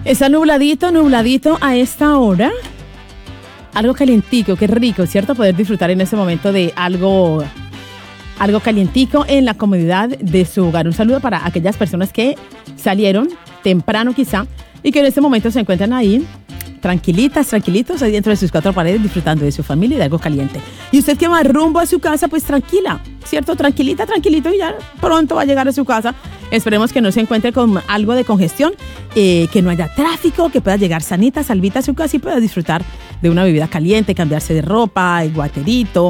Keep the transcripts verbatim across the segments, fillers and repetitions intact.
Está nubladito, nubladito a esta hora. Algo calientico, qué rico, ¿cierto? Poder disfrutar en este momento de algo, algo calientico en la comodidad de su hogar. Un saludo para aquellas personas que salieron temprano quizá y que en este momento se encuentran ahí tranquilitas, tranquilitos, ahí dentro de sus cuatro paredes disfrutando de su familia y de algo caliente. Y usted que va rumbo a su casa, pues tranquila, ¿cierto? Tranquilita, tranquilito y ya pronto va a llegar a su casa. Esperemos que no se encuentre con algo de congestión, eh, que no haya tráfico, que pueda llegar sanita, salvita a su casa y pueda disfrutar de una bebida caliente, cambiarse de ropa, el guaterito,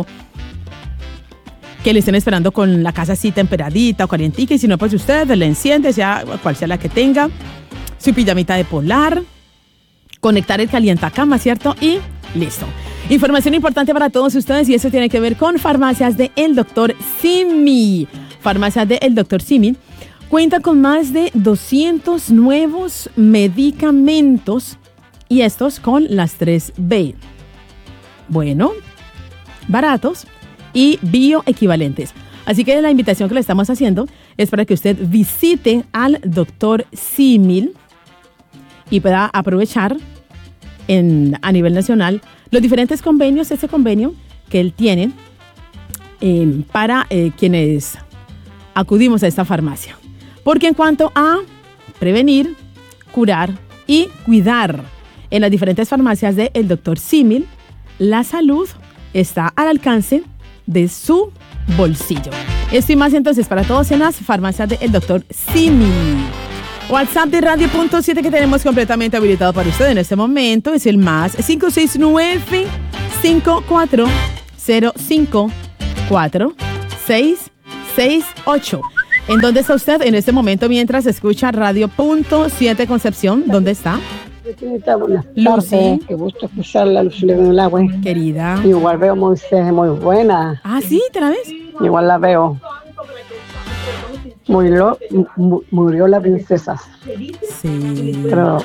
que le estén esperando con la casa así temperadita o calientica, y si no, pues usted le enciende, sea cual sea la que tenga, su pijamita de polar, conectar el calientacama, ¿cierto? Y listo. Información importante para todos ustedes, y eso tiene que ver con farmacias de El Doctor Simi. Farmacias de El Doctor Simi cuenta con más de doscientos nuevos medicamentos, y estos con las tres B. Bueno, baratos y bioequivalentes. Así que la invitación que le estamos haciendo es para que usted visite al Doctor Simi y pueda aprovechar en, a nivel nacional los diferentes convenios, este convenio que él tiene eh, para eh, quienes acudimos a esta farmacia. Porque en cuanto a prevenir, curar y cuidar en las diferentes farmacias de El Doctor Simi, la salud está al alcance de su bolsillo. Esto y más entonces para todos en las farmacias de El Doctor Simi. WhatsApp de Radio Punto siete que tenemos completamente habilitado para usted en este momento es el más cinco seis nueve, cinco cuatro cero cinco, cuatro seis seis ocho. ¿En dónde está usted en este momento mientras escucha Radio Punto siete Concepción? ¿Dónde está? Lucy. Qué gusto escucharla, Lucy Lagua. Querida. Igual veo Moisés, muy buena. Ah, ¿sí? ¿Te la ves? Igual la veo. Murió, murió la princesa. Sí. Pero,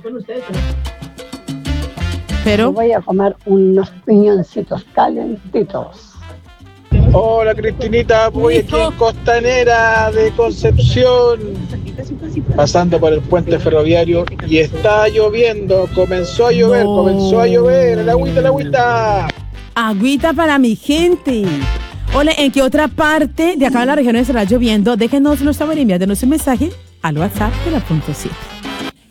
Pero voy a comer unos piñoncitos calentitos. Hola Cristinita, voy aquí en Costanera de Concepción, pasando por el puente ferroviario y está lloviendo, comenzó a llover, no. comenzó a llover, el agüita, el agüita. Agüita para mi gente. Hola, ¿en qué otra parte de acá de la región estará lloviendo? Déjenoslo saber, enviándonos un mensaje al WhatsApp de la Punto siete.